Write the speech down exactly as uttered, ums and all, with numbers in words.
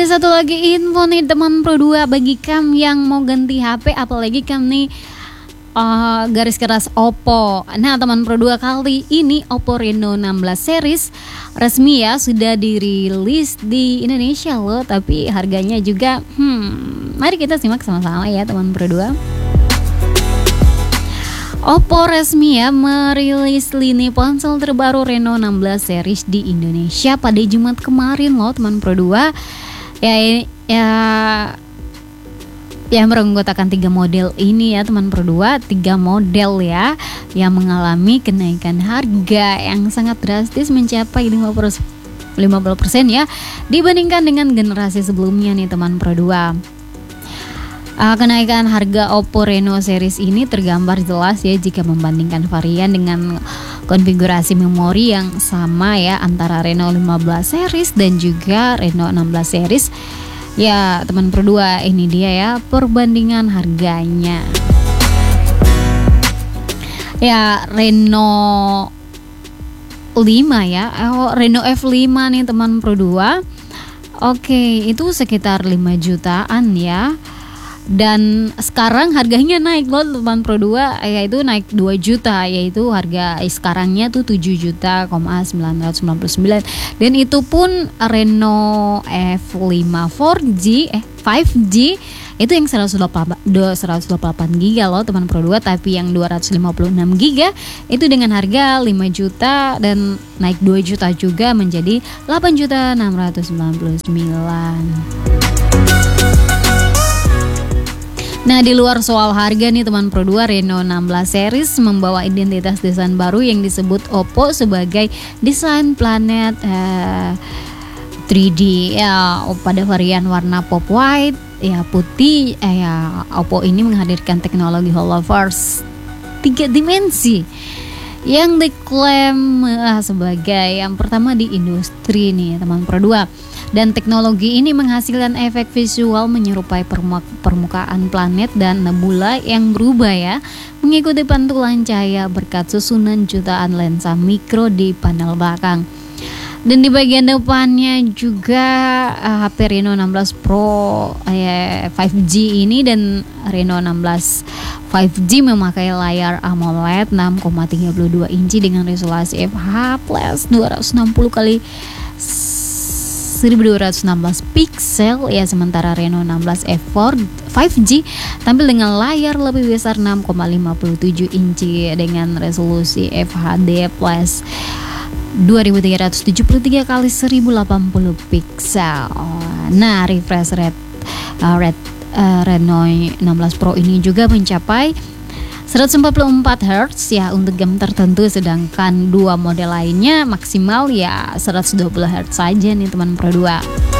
Satu lagi info nih teman Pro dua, bagi kamu yang mau ganti H P, apalagi kamu nih uh, garis keras Oppo. Nah teman Pro dua, kali ini Oppo Reno enam belas series resmi ya sudah dirilis di Indonesia loh, tapi harganya juga hmm, mari kita simak sama-sama ya teman Pro dua. Oppo resmi ya merilis lini ponsel terbaru Reno enam belas series di Indonesia pada Jumat kemarin loh teman Pro dua. Ya ya yang beranggotakan tiga model ini ya teman Pro dua, tiga model ya yang mengalami kenaikan harga yang sangat drastis mencapai lima puluh persen ya dibandingkan dengan generasi sebelumnya nih teman Pro dua. Uh, kenaikan harga Oppo Reno series ini tergambar jelas ya jika membandingkan varian dengan konfigurasi memori yang sama ya antara Reno lima belas series dan juga Reno enam belas series. Ya teman Pro dua, ini dia ya perbandingan harganya. Ya Reno lima ya, oh, Reno F lima nih teman Pro dua. Oke, itu sekitar lima jutaan ya. Dan sekarang harganya naik loh teman Pro dua, yaitu naik dua juta, yaitu harga sekarangnya tuh tujuh juta sembilan ratus sembilan puluh sembilan. Dan itu pun Reno F lima empat G eh lima G itu yang seratus dua puluh delapan giga loh teman Pro dua, tapi yang dua ratus lima puluh enam giga itu dengan harga lima juta dan naik dua juta juga menjadi delapan juta enam ratus sembilan puluh sembilan. Nah di luar soal harga nih teman Pro dua, Reno enam belas series membawa identitas desain baru yang disebut Oppo sebagai desain planet uh, tiga D ya, pada varian warna pop white ya putih eh, ya Oppo ini menghadirkan teknologi Holoverse tiga dimensi yang diklaim uh, sebagai yang pertama di industri nih teman Pro dua. Dan teknologi ini menghasilkan efek visual menyerupai permukaan planet dan nebula yang berubah ya mengikuti pantulan cahaya berkat susunan jutaan lensa mikro di panel belakang. Dan di bagian depannya juga uh, H P Reno enam belas Pro eh, lima G ini dan Reno enam belas lima G memakai layar AMOLED enam koma tiga dua inci dengan resolusi F H plus dua ratus enam puluh kali seribu dua ratus enam belas pixel ya, sementara Reno enam belas F empat lima G tampil dengan layar lebih besar enam koma lima tujuh inci dengan resolusi F H D plus dua ribu tiga ratus tujuh puluh tiga kali seribu delapan puluh pixel. Nah, refresh rate uh, rate uh, Reno enam belas Pro ini juga mencapai seratus empat puluh empat hertz ya untuk game tertentu, sedangkan dua model lainnya maksimal ya seratus dua puluh hertz saja nih teman Pro dua.